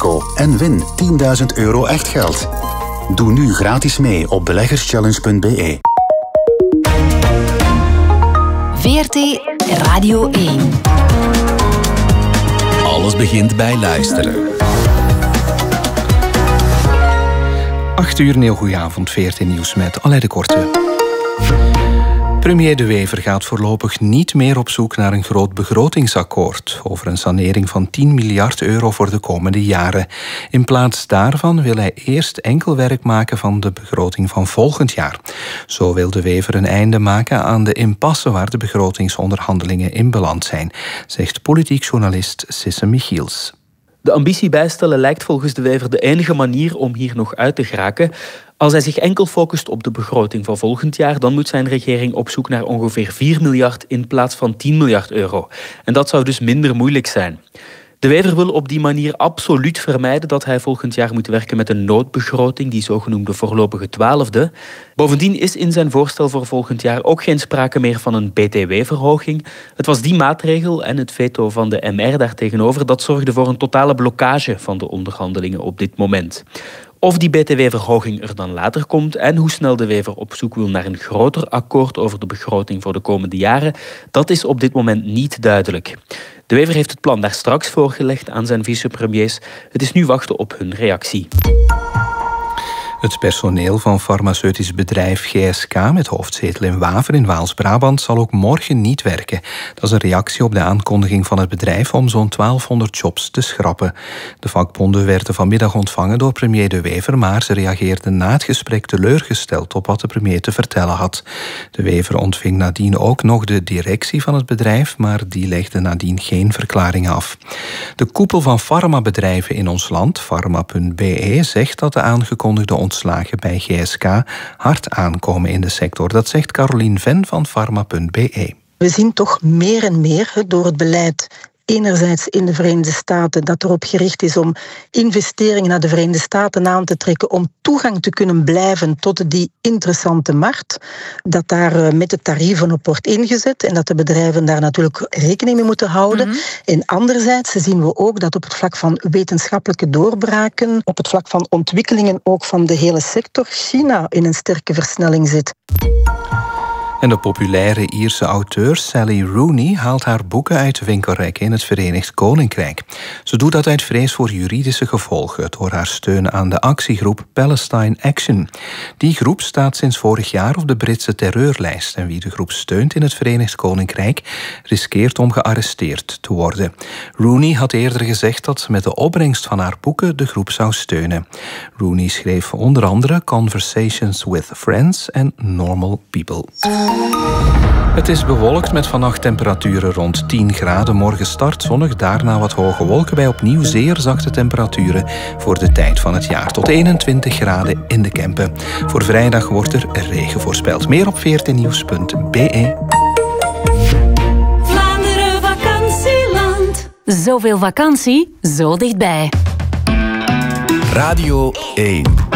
Monaco en win €10.000 echtgeld. Doe nu gratis mee op beleggerschallenge.be. VRT Radio 1. Alles begint bij luisteren. 8 uur, een heel goeie avond. VRT Nieuws met Alain de Korte. Premier De Wever gaat voorlopig niet meer op zoek naar een groot begrotingsakkoord over een sanering van €10 miljard voor de komende jaren. In plaats daarvan wil hij eerst enkel werk maken van de begroting van volgend jaar. Zo wil De Wever een einde maken aan de impasse waar de begrotingsonderhandelingen in beland zijn, zegt politiek journalist Sisse Michiels. De ambitie bijstellen lijkt volgens De Wever de enige manier om hier nog uit te geraken. Als hij zich enkel focust op de begroting van volgend jaar, dan moet zijn regering op zoek naar ongeveer €4 miljard in plaats van €10 miljard. En dat zou dus minder moeilijk zijn. De Wever wil op die manier absoluut vermijden dat hij volgend jaar moet werken met een noodbegroting, die zogenoemde voorlopige 12e. Bovendien is in zijn voorstel voor volgend jaar ook geen sprake meer van een BTW-verhoging. Het was die maatregel en het veto van de MR daartegenover dat zorgde voor een totale blokkage van de onderhandelingen op dit moment. Of die BTW-verhoging er dan later komt en hoe snel De Wever op zoek wil naar een groter akkoord over de begroting voor de komende jaren, dat is op dit moment niet duidelijk. De Wever heeft het plan daar straks voorgelegd aan zijn vicepremiers. Het is nu wachten op hun reactie. Het personeel van farmaceutisch bedrijf GSK met hoofdzetel in Waver in Waals-Brabant zal ook morgen niet werken. Dat is een reactie op de aankondiging van het bedrijf om zo'n 1200 jobs te schrappen. De vakbonden werden vanmiddag ontvangen door premier De Wever, maar ze reageerden na het gesprek teleurgesteld op wat de premier te vertellen had. De Wever ontving nadien ook nog de directie van het bedrijf, maar die legde nadien geen verklaring af. De koepel van farmabedrijven in ons land, Pharma.be, zegt dat de aangekondigde ontslagen bij GSK hard aankomen in de sector. Dat zegt Carolien Ven van Pharma.be. We zien toch meer en meer door het beleid enerzijds in de Verenigde Staten dat erop gericht is om investeringen naar de Verenigde Staten aan te trekken om toegang te kunnen blijven tot die interessante markt, dat daar met de tarieven op wordt ingezet en dat de bedrijven daar natuurlijk rekening mee moeten houden. En anderzijds zien we ook dat op het vlak van wetenschappelijke doorbraken, op het vlak van ontwikkelingen ook van de hele sector, China in een sterke versnelling zit. En de populaire Ierse auteur Sally Rooney haalt haar boeken uit de winkelrekken in het Verenigd Koninkrijk. Ze doet dat uit vrees voor juridische gevolgen door haar steun aan de actiegroep Palestine Action. Die groep staat sinds vorig jaar op de Britse terreurlijst en wie de groep steunt in het Verenigd Koninkrijk riskeert om gearresteerd te worden. Rooney had eerder gezegd dat ze met de opbrengst van haar boeken de groep zou steunen. Rooney schreef onder andere Conversations with Friends en Normal People. Het is bewolkt met vannacht temperaturen rond 10 graden. Morgen start zonnig, daarna wat hoge wolken bij opnieuw zeer zachte temperaturen voor de tijd van het jaar. Tot 21 graden in de Kempen. Voor vrijdag wordt er regen voorspeld. Meer op vrtnieuws.be. Vlaanderen vakantieland. Zoveel vakantie, zo dichtbij. Radio 1.